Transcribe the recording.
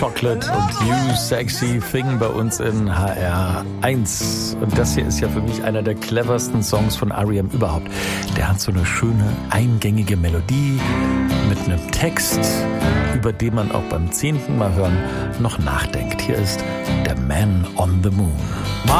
Chocolate und You Sexy Thing bei uns in HR1. Und das hier ist ja für mich einer der cleversten Songs von R.E.M. überhaupt. Der hat so eine schöne, eingängige Melodie mit einem Text, über den man auch beim 10. Mal hören noch nachdenkt. Hier ist The Man on the Moon.